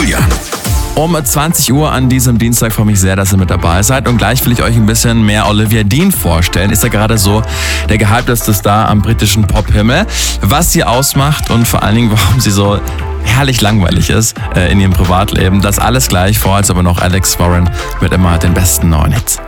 Julian. Um 20 Uhr an diesem Dienstag freue ich mich sehr, dass ihr mit dabei seid. Und gleich will ich euch ein bisschen mehr Olivia Dean vorstellen. Ist ja gerade so der gehypteste Star am britischen Pop-Himmel. Was sie ausmacht und vor allen Dingen, warum sie so herrlich langweilig ist in ihrem Privatleben. Das alles gleich, vorher aber noch Alex Warren mit immer den besten neuen Hits.